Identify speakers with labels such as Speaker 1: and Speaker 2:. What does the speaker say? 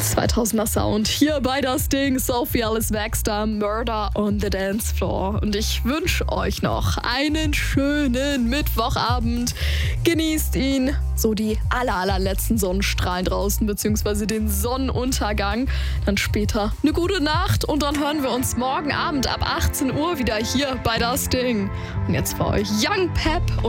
Speaker 1: 2000er Sound hier bei das Ding. Sophie Alice Baxter, Murder on the Dance Floor. Und ich wünsche euch noch einen schönen Mittwochabend. Genießt ihn. So die allerletzten Sonnenstrahlen draußen, beziehungsweise den Sonnenuntergang. Dann später eine gute Nacht und dann hören wir uns morgen Abend ab 18 Uhr wieder hier bei das Ding. Und jetzt für euch Young Pep und